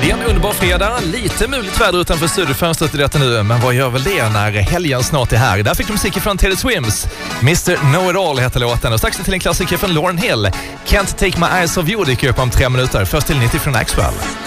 Det är en underbar fredag, lite muligt väder utanför studiofönstret i detta nu, men vad gör väl det när helgen snart är här? Där fick de musik från Taylor Swims. Mr. Know-It-All heter låten och strax till en klassiker från Lauryn Hill. Can't Take My Eyes Off You dyker upp om 3 minuter. Först till 90 från Axwell.